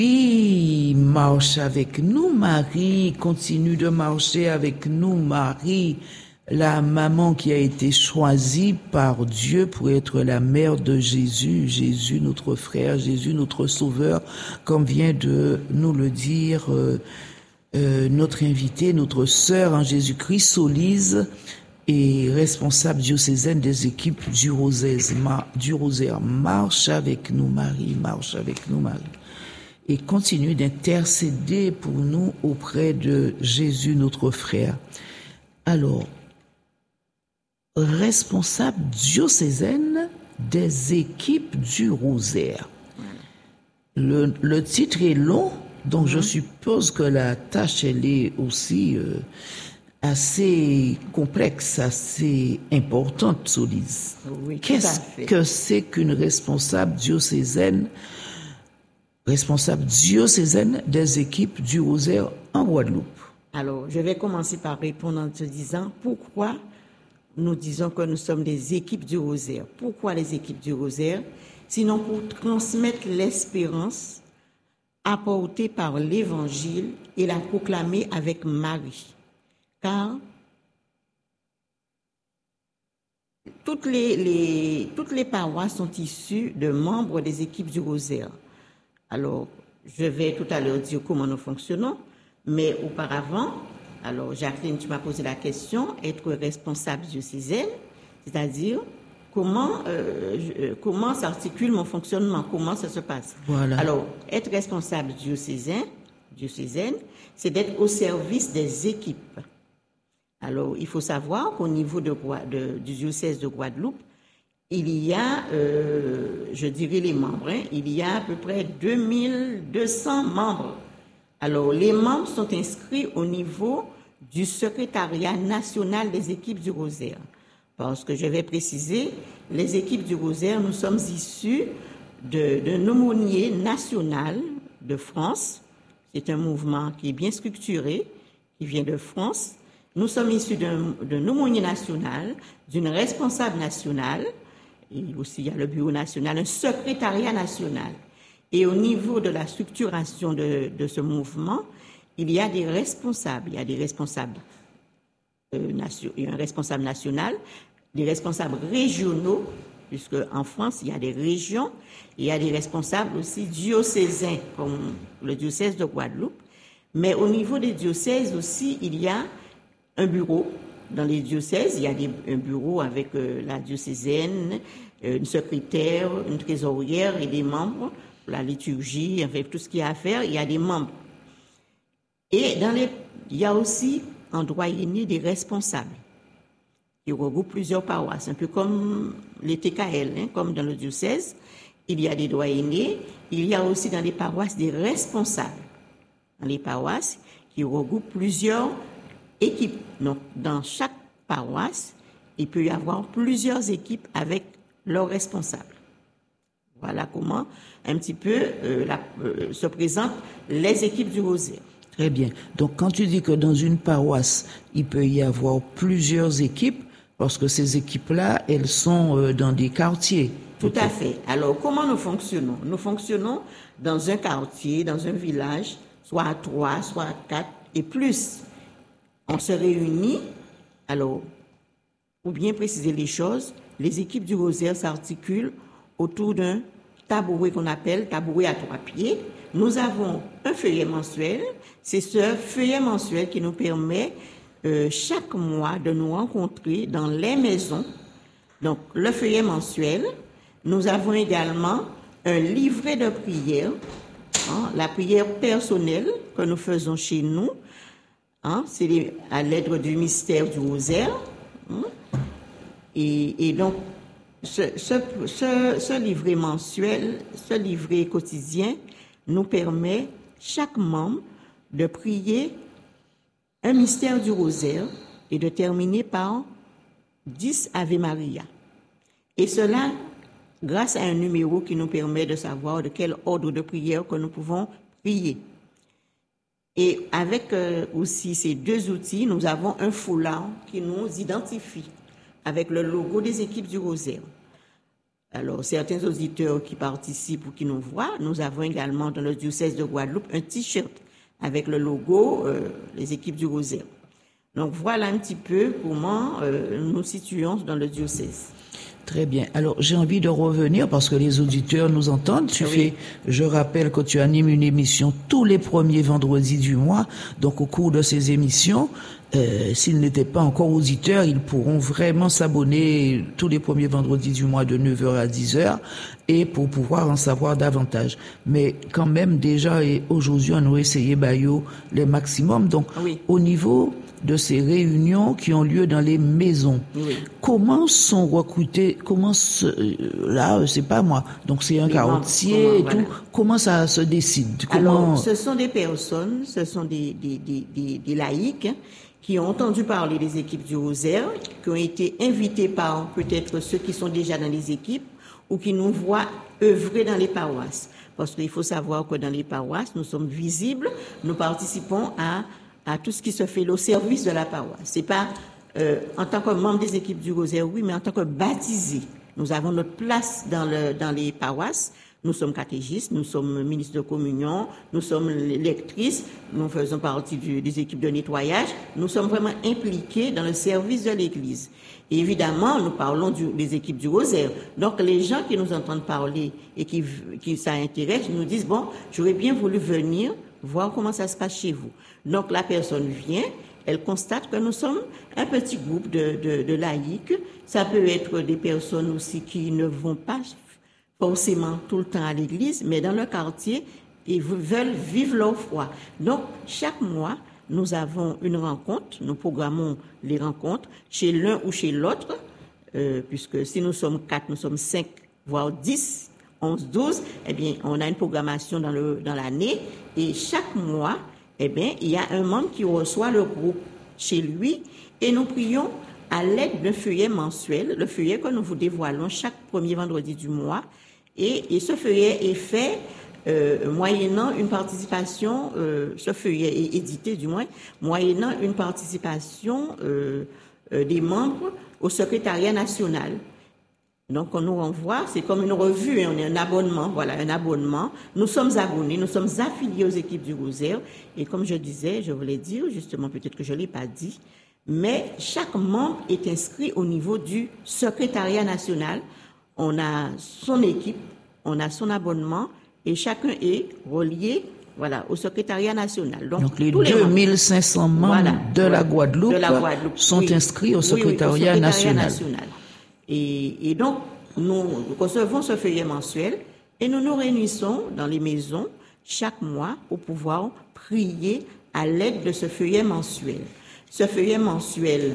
Marie marche avec nous, Marie continue de marcher avec nous, Marie, la maman qui a été choisie par Dieu pour être la mère de Jésus, Jésus notre frère, Jésus notre sauveur, comme vient de nous le dire notre invitée, notre sœur en Jésus-Christ, Solise, est responsable diocésaine des équipes du Rosaire. Marche avec nous, Marie, marche avec nous, Marie. Et continue d'intercéder pour nous auprès de Jésus, notre frère. Alors, responsable diocésaine des équipes du Rosaire. Le titre est long, donc je suppose que la tâche, elle est aussi assez complexe, assez importante, Solise. Oui, Qu'est-ce que c'est qu'une responsable diocésaine des équipes du Rosaire en Guadeloupe? Alors, je vais commencer par répondre en te disant pourquoi nous disons que nous sommes des équipes du Rosaire. Pourquoi les équipes du Rosaire? Sinon pour transmettre l'espérance apportée par l'Évangile et la proclamer avec Marie. Car toutes les paroisses sont issues de membres des équipes du Rosaire. Alors, je vais tout à l'heure dire comment nous fonctionnons, mais auparavant, alors Jacqueline, tu m'as posé la question, être responsable diocésaine, c'est-à-dire comment s'articule mon fonctionnement, comment ça se passe. Voilà. Alors, être responsable diocésaine, c'est d'être au service des équipes. Alors, il faut savoir qu'au niveau du diocèse de Guadeloupe, il y a, je dirais les membres, il y a à peu près 2200 membres. Alors, les membres sont inscrits au niveau du secrétariat national des équipes du Rosaire. Parce que je vais préciser, les équipes du Rosaire, nous sommes issus d'un aumônier national de France. C'est un mouvement qui est bien structuré, qui vient de France. Nous sommes issus d'un aumônier national, d'une responsable nationale, et aussi il y a le bureau national, un secrétariat national. Et au niveau de la structuration de ce mouvement, il y a des responsables. Il y a des responsables il y a un responsable national, des responsables régionaux, puisque en France, il y a des régions. Il y a des responsables aussi diocésains, comme le diocèse de Guadeloupe. Mais au niveau des diocèses aussi, il y a un bureau. Dans les diocèses, il y a un bureau avec la diocésaine, une secrétaire, une trésorière et des membres. La liturgie, avec tout ce qu'il y a à faire, il y a des membres. Et il y a aussi en doyenné des responsables qui regroupent plusieurs paroisses, un peu comme les TKL, comme dans le diocèse. Il y a des doyennés, il y a aussi dans les paroisses des responsables. Dans les paroisses qui regroupent plusieurs équipes. Donc, dans chaque paroisse, il peut y avoir plusieurs équipes avec leurs responsables. Voilà comment un petit peu se présentent les équipes du Rosaire. Très bien. Donc, quand tu dis que dans une paroisse, il peut y avoir plusieurs équipes, parce que ces équipes-là, elles sont dans des quartiers. Tout à fait. Alors, comment nous fonctionnons? Nous fonctionnons dans un quartier, dans un village, soit à 3, soit à 4 et plus. On se réunit. Alors, pour bien préciser les choses, les équipes du Rosaire s'articulent autour d'un tabouret qu'on appelle tabouret à 3 pieds. Nous avons un feuillet mensuel. C'est ce feuillet mensuel qui nous permet chaque mois de nous rencontrer dans les maisons. Donc, le feuillet mensuel. Nous avons également un livret de prière, la prière personnelle que nous faisons chez nous. C'est à l'aide du mystère du Rosaire. Et donc, ce livret mensuel, ce livret quotidien nous permet, chaque membre, de prier un mystère du Rosaire et de terminer par 10 Ave Maria. Et cela, grâce à un numéro qui nous permet de savoir de quel ordre de prière que nous pouvons prier. Et avec aussi ces deux outils, nous avons un foulard qui nous identifie avec le logo des équipes du Rosaire. Alors, certains auditeurs qui participent ou qui nous voient, nous avons également dans le diocèse de Guadeloupe un t-shirt avec le logo les équipes du Rosaire. Donc, voilà un petit peu comment nous situons dans le diocèse. Très bien. Alors, j'ai envie de revenir parce que les auditeurs nous entendent. Je rappelle que tu animes une émission tous les premiers vendredis du mois. Donc, au cours de ces émissions, s'ils n'étaient pas encore auditeurs, ils pourront vraiment s'abonner tous les premiers vendredis du mois de 9h à 10h et pour pouvoir en savoir davantage. Mais quand même, déjà, et aujourd'hui, on a essayé les maximums. Donc, au niveau de ces réunions qui ont lieu dans les maisons. Comment sont recrutés, là, c'est pas moi, donc c'est un quartier et tout, comment ça se décide? Alors, ce sont des personnes, ce sont des laïcs qui ont entendu parler des équipes du Rosaire, qui ont été invités par peut-être ceux qui sont déjà dans les équipes ou qui nous voient œuvrer dans les paroisses. Parce qu'il faut savoir que dans les paroisses, nous sommes visibles, nous participons à tout ce qui se fait au service de la paroisse. C'est pas en tant que membre des équipes du Rosaire, oui, mais en tant que baptisés. Nous avons notre place dans les paroisses. Nous sommes catéchistes, nous sommes ministres de communion, nous sommes lectrices, nous faisons partie des équipes de nettoyage. Nous sommes vraiment impliqués dans le service de l'Église. Et évidemment, nous parlons des équipes du Rosaire. Donc, les gens qui nous entendent parler et qui ça intéresse, nous disent, bon, j'aurais bien voulu venir voir comment ça se passe chez vous. Donc, la personne vient, elle constate que nous sommes un petit groupe de laïcs. Ça peut être des personnes aussi qui ne vont pas forcément tout le temps à l'église, mais dans le quartier, ils veulent vivre leur foi. Donc, chaque mois, nous avons une rencontre, nous programmons les rencontres chez l'un ou chez l'autre, puisque si nous sommes 4, nous sommes 5, voire 10, 11, 12, eh bien, on a une programmation dans l'année, et chaque mois, eh bien, il y a un membre qui reçoit le groupe chez lui, et nous prions à l'aide d'un feuillet mensuel, le feuillet que nous vous dévoilons chaque premier vendredi du mois, et ce feuillet est fait moyennant une participation, ce feuillet est édité du moins, moyennant une participation des membres au secrétariat national. Donc, on nous renvoie, c'est comme une revue, on est un abonnement, voilà, un abonnement. Nous sommes abonnés, nous sommes affiliés aux équipes du Rosaire. Et comme je disais, je voulais dire, justement, peut-être que je ne l'ai pas dit, mais chaque membre est inscrit au niveau du secrétariat national. On a son équipe, on a son abonnement et chacun est relié, voilà, au secrétariat national. Donc les 2500 membres de la Guadeloupe sont inscrits au secrétariat national. Et donc, nous recevons ce feuillet mensuel et nous nous réunissons dans les maisons chaque mois pour pouvoir prier à l'aide de ce feuillet mensuel. Ce feuillet mensuel,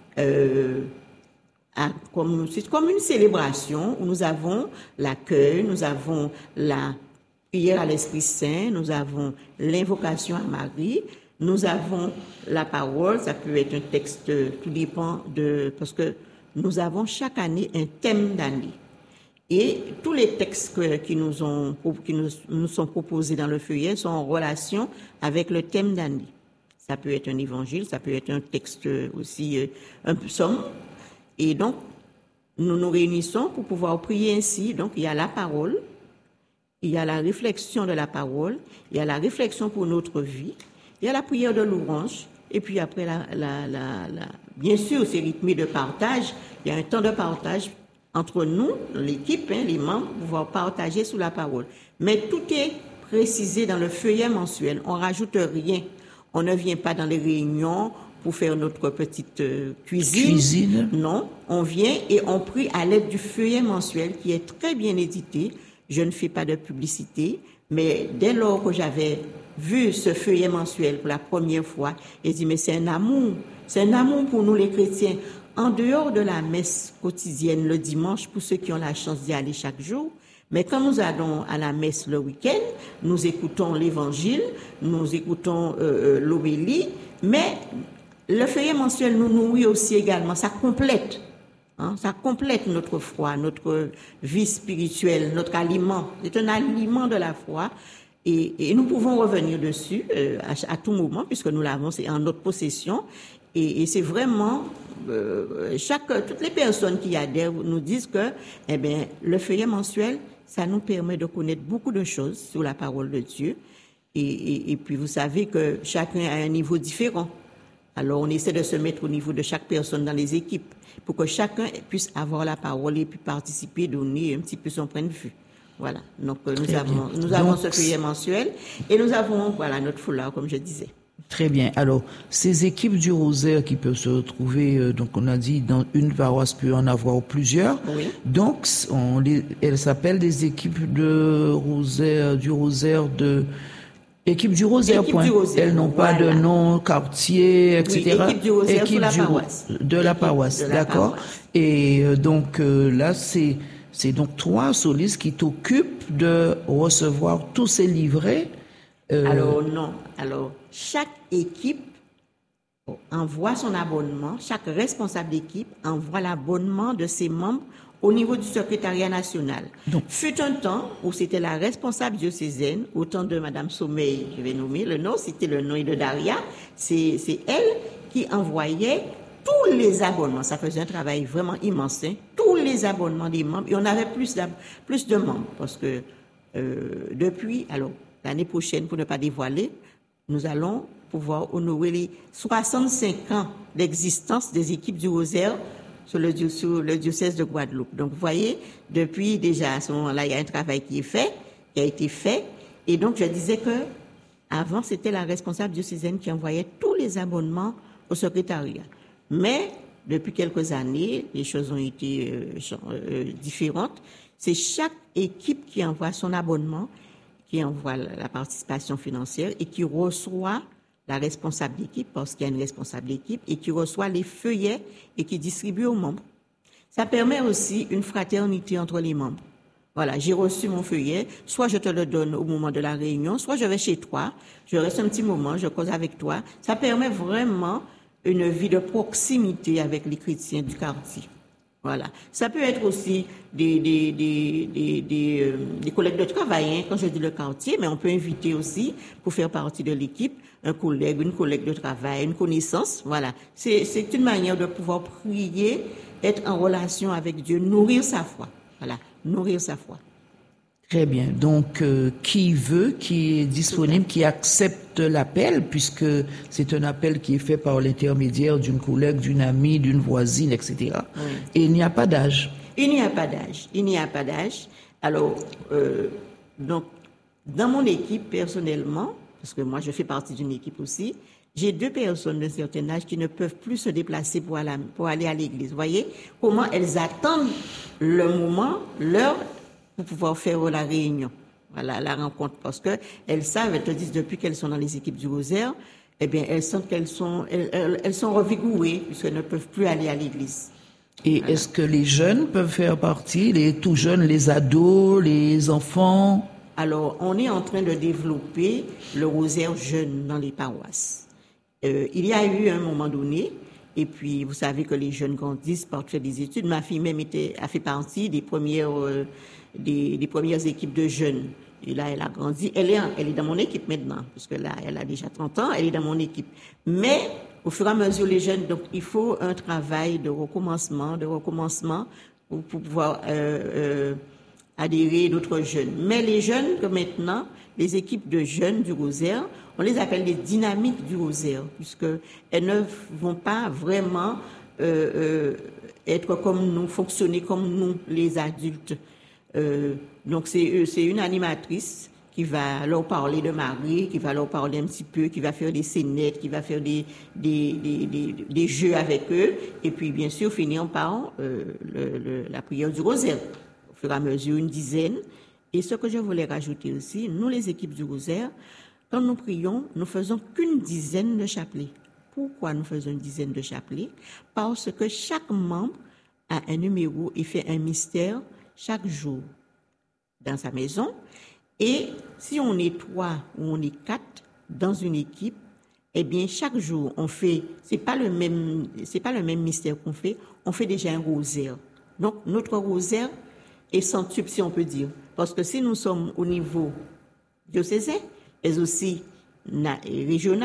c'est comme une célébration où nous avons l'accueil, nous avons la prière à l'Esprit Saint, nous avons l'invocation à Marie, nous avons la parole, ça peut être un texte, tout dépend parce que nous avons chaque année un thème d'année. Et tous les textes qui nous sont proposés dans le feuillet sont en relation avec le thème d'année. Ça peut être un évangile, ça peut être un texte aussi, un psaume. Et donc, nous nous réunissons pour pouvoir prier ainsi. Donc, il y a la parole, il y a la réflexion de la parole, il y a la réflexion pour notre vie, il y a la prière de louange, et puis après, bien sûr, c'est rythmé de partage. Il y a un temps de partage entre nous, l'équipe, les membres, pour pouvoir partager sous la parole. Mais tout est précisé dans le feuillet mensuel. On rajoute rien. On ne vient pas dans les réunions pour faire notre petite cuisine. Non, on vient et on prie à l'aide du feuillet mensuel qui est très bien édité. Je ne fais pas de publicité, mais dès lors que j'avais vu ce feuillet mensuel pour la première fois, j'ai dit, mais c'est un amour pour nous les chrétiens. En dehors de la messe quotidienne le dimanche, pour ceux qui ont la chance d'y aller chaque jour, mais quand nous allons à la messe le week-end, nous écoutons l'évangile, nous écoutons l'homélie, mais le feuillet mensuel nous nourrit aussi également, ça complète notre foi, notre vie spirituelle, notre aliment. C'est un aliment de la foi et nous pouvons revenir dessus à tout moment puisque nous l'avons, c'est en notre possession. Et c'est vraiment toutes les personnes qui adhèrent nous disent que le feuillet mensuel, ça nous permet de connaître beaucoup de choses sur la parole de Dieu. Et puis vous savez que chacun a un niveau différent. Alors on essaie de se mettre au niveau de chaque personne dans les équipes pour que chacun puisse avoir la parole et puis participer, donner un petit peu son point de vue. Voilà. Donc nous avons ce feuillet mensuel et nous avons notre foulard comme je disais. Très bien. Alors, ces équipes du Rosaire qui peuvent se retrouver, donc on a dit, dans une paroisse peut en avoir plusieurs. Oui. Donc, elles s'appellent des équipes de Rosaire, du Rosaire de... Équipe du Rosaire, point. Elles n'ont pas de nom, quartier, etc. Oui, équipe du Rosaire de la paroisse. De la paroisse, d'accord. Et donc là, c'est donc toi, Solis, qui t'occupes de recevoir tous ces livrets. Alors non. Alors chaque équipe envoie son abonnement. Chaque responsable d'équipe envoie l'abonnement de ses membres au niveau du secrétariat national. Donc, fut un temps où c'était la responsable diocésaine, au temps de Madame Sommeil, je vais nommer le nom, c'était le nom de Daria, c'est elle qui envoyait tous les abonnements. Ça faisait un travail vraiment immense, hein, tous les abonnements des membres. Et on avait plus de membres, parce que depuis, alors, l'année prochaine, pour ne pas dévoiler, nous allons pouvoir honorer les 65 ans d'existence des équipes du Rosaire sur le diocèse de Guadeloupe. Donc, vous voyez, depuis déjà à ce moment-là, il y a un travail qui a été fait. Et donc, je disais que avant, c'était la responsable diocésaine qui envoyait tous les abonnements au secrétariat. Mais, depuis quelques années, les choses ont été différentes. C'est chaque équipe qui envoie son abonnement, qui envoie la participation financière et qui reçoit la responsable d'équipe, parce qu'il y a une responsable d'équipe, et qui reçoit les feuillets et qui distribue aux membres. Ça permet aussi une fraternité entre les membres. Voilà, j'ai reçu mon feuillet, soit je te le donne au moment de la réunion, soit je vais chez toi, je reste un petit moment, je cause avec toi. Ça permet vraiment une vie de proximité avec les chrétiens du quartier. Voilà. Ça peut être aussi des collègues de travail, hein, quand je dis le quartier, mais on peut inviter aussi, pour faire partie de l'équipe, un collègue, une collègue de travail, une connaissance. Voilà. C'est une manière de pouvoir prier, être en relation avec Dieu, nourrir sa foi. Voilà. Nourrir sa foi. Très bien. Donc, qui veut, qui est disponible, qui accepte l'appel, puisque c'est un appel qui est fait par l'intermédiaire d'une collègue, d'une amie, d'une voisine, etc. Oui. Et il n'y a pas d'âge. Il n'y a pas d'âge. Il n'y a pas d'âge. Alors, donc, dans mon équipe, personnellement, parce que moi, je fais partie d'une équipe aussi, j'ai 2 personnes d'un certain âge qui ne peuvent plus se déplacer pour aller à l'église. Vous voyez comment elles attendent le moment, l'heure, pour pouvoir faire la réunion, voilà, la rencontre, parce que elles savent, elles te disent depuis qu'elles sont dans les équipes du Rosaire, eh bien, elles sentent qu'elles sont revigorées puisqu'elles ne peuvent plus aller à l'église. Et voilà. Est-ce que les jeunes peuvent faire partie, les tout jeunes, les ados, les enfants? Alors, on est en train de développer le Rosaire jeune dans les paroisses. Il y a eu un moment donné. Et puis, vous savez que les jeunes grandissent, partent faire des études. Ma fille même a fait partie des premières équipes de jeunes. Et là, elle a grandi. Elle est dans mon équipe maintenant, parce que là, elle a déjà 30 ans, elle est dans mon équipe. Mais, au fur et à mesure, les jeunes, donc, il faut un travail de recommencement pour pouvoir adhérer d'autres jeunes. Mais les jeunes, que maintenant, les équipes de jeunes du Rosaire, on les appelle les dynamiques du Rosaire, puisqu'elles ne vont pas vraiment être comme nous, fonctionner comme nous, les adultes. Donc, c'est une animatrice qui va leur parler de Marie, qui va leur parler un petit peu, qui va faire des scénettes, qui va faire des jeux avec eux, et puis, bien sûr, finir par la prière du Rosaire. Au fur et à mesure, une dizaine. Et ce que je voulais rajouter aussi, nous, les équipes du Rosaire, quand nous prions, nous faisons qu'une dizaine de chapelets. Pourquoi nous faisons une dizaine de chapelets? Parce que chaque membre a un numéro et fait un mystère chaque jour dans sa maison. Et si on est 3 ou on est 4 dans une équipe, eh bien, chaque jour, on fait, c'est pas le même mystère qu'on fait, on fait déjà un rosaire. Donc, notre rosaire est centuple, si on peut dire. Parce que si nous sommes au niveau diocésain, mais aussi régional,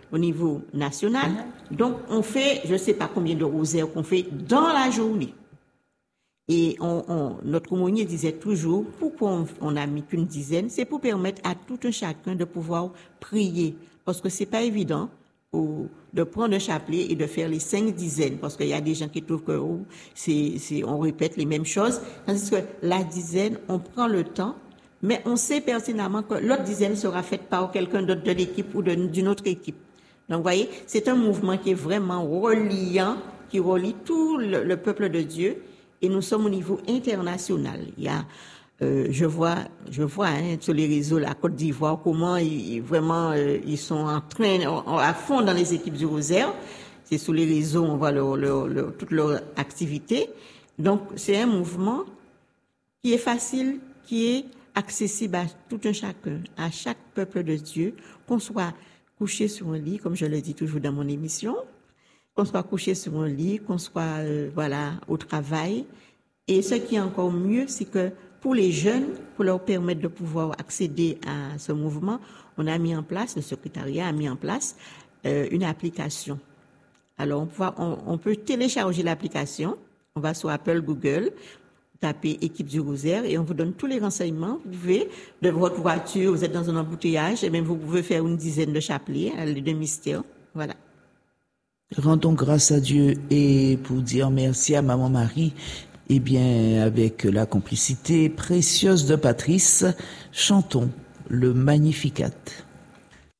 au niveau national. Donc, on fait, je ne sais pas combien de rosaires qu'on fait dans la journée. Et notre aumônier disait toujours, pourquoi on a mis qu'une dizaine, c'est pour permettre à tout un chacun de pouvoir prier. Parce que c'est pas évident de prendre un chapelet et de faire les 5 dizaines. Parce qu'il y a des gens qui trouvent que on répète les mêmes choses. Tandis que la dizaine, on prend le temps, mais on sait pertinemment que l'autre dizaine sera faite par quelqu'un d'autre de l'équipe ou d'une autre équipe. Donc, vous voyez, c'est un mouvement qui est vraiment reliant, qui relie tout le peuple de Dieu. Et nous sommes au niveau international. Il y a, je vois sur les réseaux la Côte d'Ivoire comment ils sont en train à fond dans les équipes du Rosaire. C'est sur les réseaux, on voit toute leur activité. Donc c'est un mouvement qui est facile, qui est accessible à tout un chacun, à chaque peuple de Dieu, qu'on soit couché sur un lit, comme je le dis toujours dans mon émission. Qu'on soit couché sur un lit, qu'on soit au travail. Et ce qui est encore mieux, c'est que pour les jeunes, pour leur permettre de pouvoir accéder à ce mouvement, le secrétariat a mis en place une application. Alors on peut télécharger l'application. On va sur Apple, Google, taper Équipe du Rosaire et on vous donne tous les renseignements. Vous pouvez, de votre voiture, vous êtes dans un embouteillage, et même vous pouvez faire une dizaine de chapelets, de mystères. Voilà. Rendons grâce à Dieu et pour dire merci à Maman Marie, eh bien, avec la complicité précieuse de Patrice, chantons le Magnificat.